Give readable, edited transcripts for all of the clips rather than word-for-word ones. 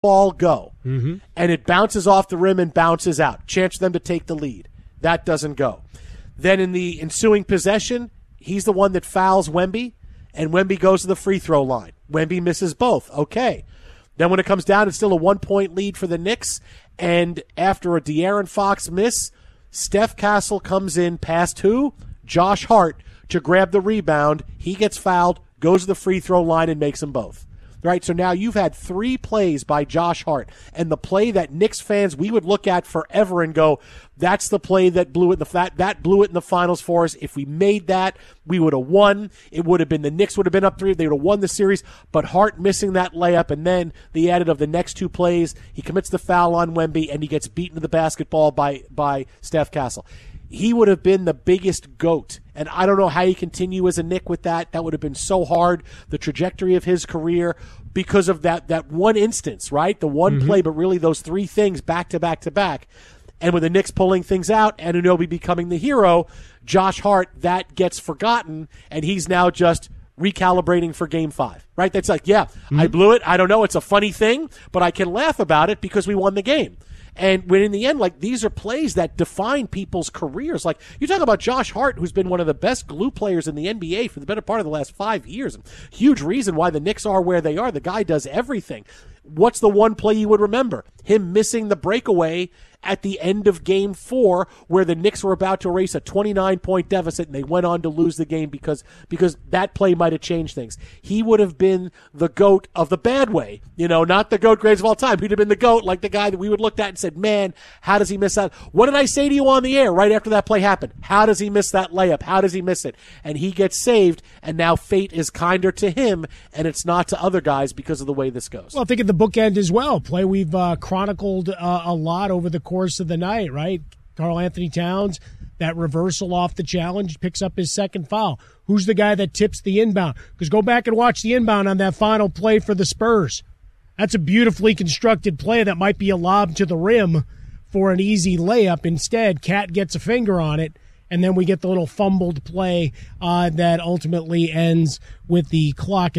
ball go, and it bounces off the rim and bounces out, chance for them to take the lead. That doesn't go. Then in the ensuing possession, he's the one that fouls Wemby, and Wemby goes to the free throw line. Wemby misses both. Okay. Then when it comes down, it's still a 1-point lead for the Knicks, and after a De'Aaron Fox miss, Steph Castle comes in past who? Josh Hart to grab the rebound. He gets fouled, goes to the free throw line, and makes them both. Right, so now you've had 3 plays by Josh Hart, and the play that Knicks fans we would look at forever and go, that's the play that blew it that blew it in the finals for us. If we made that, we would have won. It would have been the Knicks would have been up 3. They would have won the series. But Hart missing that layup, and then the added of the next 2 plays, he commits the foul on Wemby, and he gets beaten to the basketball by Steph Castle. He would have been the biggest GOAT. And I don't know how you continue as a Knick with that. That would have been so hard, the trajectory of his career, because of that one instance, right? The one play, but really those 3 things back to back to back. And with the Knicks pulling things out, Anunoby becoming the hero, Josh Hart, that gets forgotten, and he's now just recalibrating for Game 5, right? That's like, I blew it. I don't know. It's a funny thing, but I can laugh about it because we won the game. And when in the end, like, these are plays that define people's careers. Like, you talk about Josh Hart, who's been one of the best glue players in the NBA for the better part of the last 5 years. And huge reason why the Knicks are where they are. The guy does everything. What's the one play you would remember? Him missing the breakaway at the end of Game 4, where the Knicks were about to erase a 29-point deficit, and they went on to lose the game because that play might have changed things. He would have been the GOAT of the bad way, not the GOAT greatest of all time. He'd have been the GOAT, like the guy that we would look at and said, man, how does he miss that? What did I say to you on the air right after that play happened? How does he miss that layup? How does he miss it? And he gets saved, and now fate is kinder to him, and it's not to other guys because of the way this goes. Well, think of the bookend as well. Play we've chronicled a lot over the course of the night, right? Karl Anthony Towns, that reversal off the challenge, picks up his second foul. Who's the guy that tips the inbound? Because go back and watch the inbound on that final play for the Spurs. That's a beautifully constructed play that might be a lob to the rim for an easy layup. Instead, Cat gets a finger on it, and then we get the little fumbled play that ultimately ends with the clock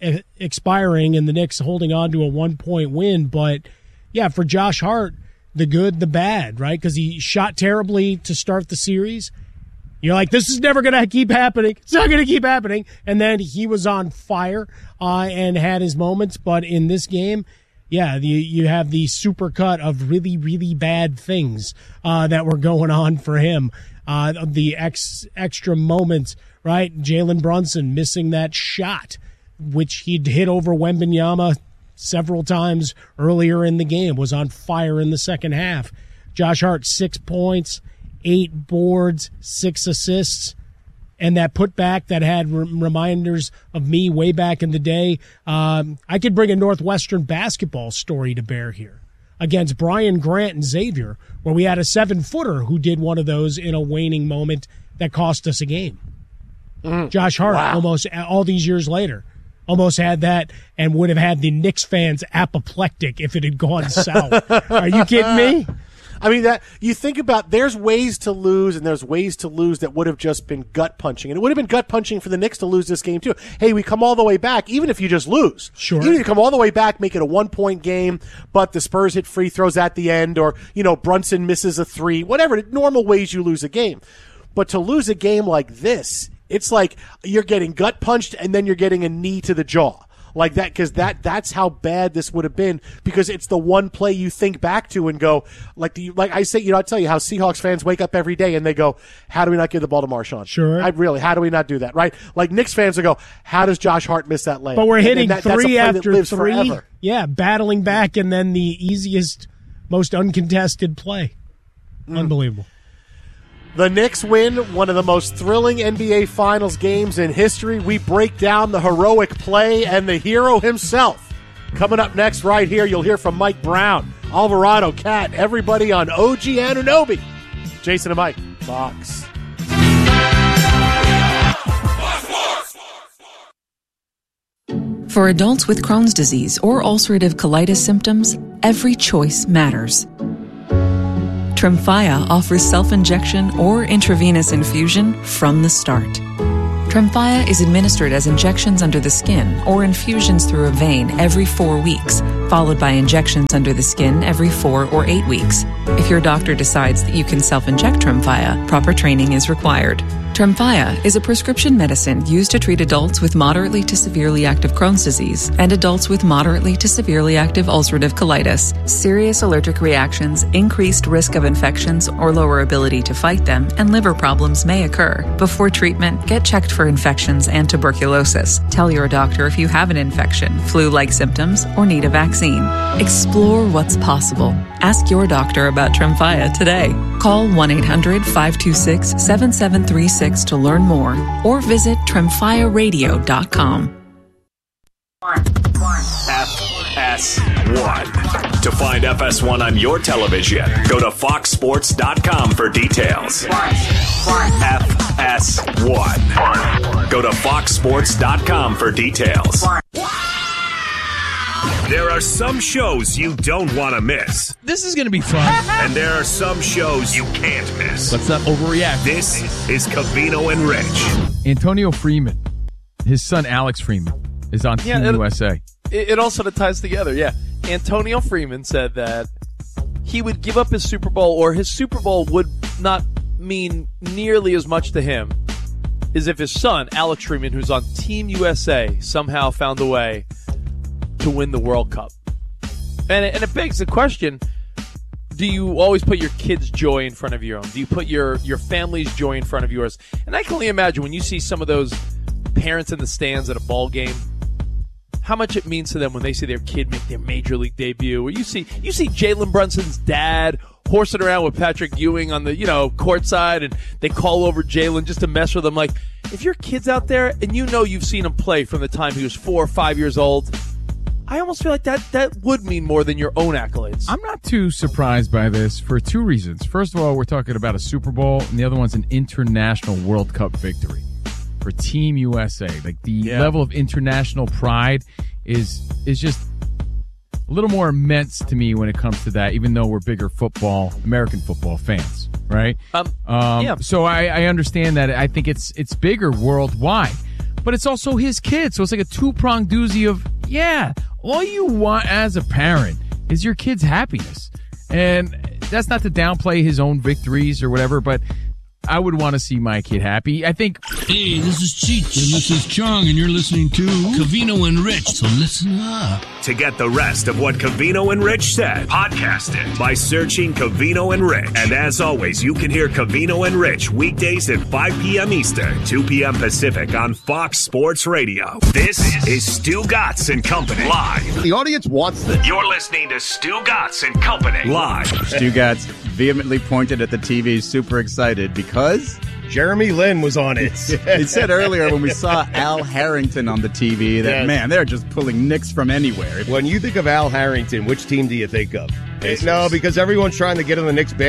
expiring and the Knicks holding on to a 1-point win. But, yeah, for Josh Hart, the good, the bad, right? Because he shot terribly to start the series. You're like, this is never going to keep happening. It's not going to keep happening. And then he was on fire and had his moments. But in this game, you have the supercut of really, really bad things that were going on for him. The extra moments, right? Jalen Brunson missing that shot, which he'd hit over Wembanyama several times earlier in the game, was on fire in the second half. Josh Hart, 6 points, 8 boards, 6 assists, and that putback that had reminders of me way back in the day. I could bring a Northwestern basketball story to bear here against Brian Grant and Xavier, where we had a 7-footer who did one of those in a waning moment that cost us a game. Josh Hart, almost all these years later, almost had that and would have had the Knicks fans apoplectic if it had gone south. Are you kidding me? I mean, that you think about, there's ways to lose, and there's ways to lose that would have just been gut punching. And it would have been gut punching for the Knicks to lose this game, too. Hey, we come all the way back, even if you just lose. Sure. Even if you come all the way back, make it a 1-point game, but the Spurs hit free throws at the end, or, Brunson misses a 3, whatever, normal ways you lose a game. But to lose a game like this, it's like you're getting gut punched and then you're getting a knee to the jaw. Like that, because that's how bad this would have been, because it's the one play you think back to and go, like I say, I tell you how Seahawks fans wake up every day and they go, how do we not give the ball to Marshawn? Sure. How do we not do that, right? Like Knicks fans will go, how does Josh Hart miss that layup? But we're hitting 3 after 3. Forever. Yeah, battling back, and then the easiest, most uncontested play. Unbelievable. The Knicks win one of the most thrilling NBA Finals games in history. We break down the heroic play and the hero himself. Coming up next right here, you'll hear from Mike Brown, Alvarado, Cat, everybody on OG Anunoby. Jason and Mike, Fox. For adults with Crohn's disease or ulcerative colitis symptoms, every choice matters. Tremfya offers self-injection or intravenous infusion from the start. Tremfya is administered as injections under the skin or infusions through a vein every 4 weeks, followed by injections under the skin every 4 or 8 weeks. If your doctor decides that you can self-inject Tremfya, proper training is required. Tremfya is a prescription medicine used to treat adults with moderately to severely active Crohn's disease and adults with moderately to severely active ulcerative colitis. Serious allergic reactions, increased risk of infections or lower ability to fight them, and liver problems may occur. Before treatment, get checked for infections and tuberculosis. Tell your doctor if you have an infection, flu-like symptoms, or need a vaccine. Explore what's possible. Ask your doctor about Tremfya today. Call 1-800-526-7736 to learn more or visit tremfyaradio.com. FS1. To find FS1 on your television, go to foxsports.com for details. FS1. Go to foxsports.com for details. There are some shows you don't want to miss. This is going to be fun. And there are some shows you can't miss. Let's not overreact. This is Covino and Rich. Antonio Freeman, his son Alex Freeman, is on Team USA. It all sort of ties together, yeah. Antonio Freeman said that he would give up his Super Bowl, or his Super Bowl would not mean nearly as much to him as if his son, Alex Freeman, who's on Team USA, somehow found a way to win the World Cup. And it begs the question, do you always put your kids' joy in front of your own? Do you put your family's joy in front of yours? And I can only imagine when you see some of those parents in the stands at a ball game, how much it means to them when they see their kid make their major league debut. Or you see Jalen Brunson's dad horsing around with Patrick Ewing on the courtside, and they call over Jalen just to mess with him. Like, if your kid's out there and you've seen him play from the time he was 4 or 5 years old, I almost feel like that would mean more than your own accolades. I'm not too surprised by this for two reasons. First of all, we're talking about a Super Bowl, and the other one's an international World Cup victory for Team USA. Like, the level of international pride is just a little more immense to me when it comes to that, even though we're bigger American football fans, right? So I understand that. I think it's bigger worldwide, but it's also his kid. So it's like a two-pronged doozy of, all you want as a parent is your kid's happiness. And that's not to downplay his own victories or whatever, but I would want to see my kid happy. I think. Hey, this is Cheech and this is Chong, and you're listening to Covino and Rich, so listen up. To get the rest of what Covino and Rich said, podcast it by searching Covino and Rich. And as always, you can hear Covino and Rich weekdays at 5 p.m. Eastern, 2 p.m. Pacific on Fox Sports Radio. This is Stu Gatz and Company live. The audience wants this. You're listening to Stu Gatz and Company live. Stu Gatz vehemently pointed at the TV, super excited because Jeremy Lin was on it. He said earlier when we saw Al Harrington on the TV that, man, they're just pulling Knicks from anywhere. When you think of Al Harrington, which team do you think of? No, because everyone's trying to get on the Knicks